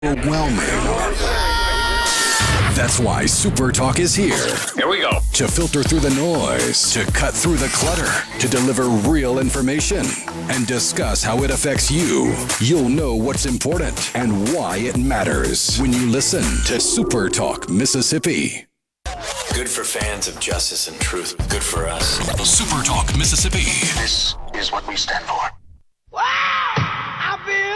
overwhelming. That's why Super Talk is here. Here we go. To filter through the noise, to cut through the clutter, to deliver real information, and discuss how it affects you. You'll know what's important and why it matters when you listen to Super Talk Mississippi. Good for fans of justice and truth. Good for us. Super Talk Mississippi. This is what we stand for.